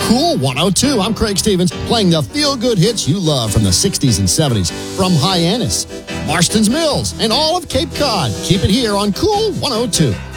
Cool 102. I'm Craig Stevens, playing the feel-good hits you love from the 60s and 70s, from Hyannis, Marston's Mills, and all of Cape Cod. Keep it here on Cool 102.